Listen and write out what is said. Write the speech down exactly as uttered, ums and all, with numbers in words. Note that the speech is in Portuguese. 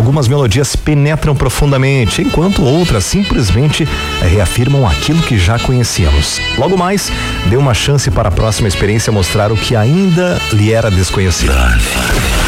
Algumas melodias penetram profundamente, enquanto outras simplesmente reafirmam aquilo que já conhecíamos. Logo mais, dê uma chance para a próxima experiência mostrar o que ainda lhe era desconhecido.